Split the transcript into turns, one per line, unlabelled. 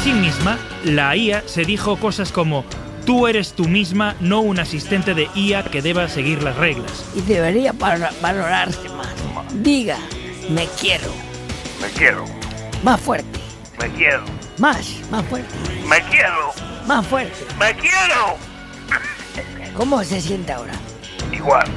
sí misma, la IA se dijo cosas como: tú eres tú misma, no un asistente de IA que deba seguir las reglas.
Y debería valorarse más. Diga, me quiero.
Me quiero.
Más fuerte.
Me quiero.
Más fuerte.
Me quiero.
Más fuerte.
Me quiero.
¿Cómo se siente ahora?
Igual.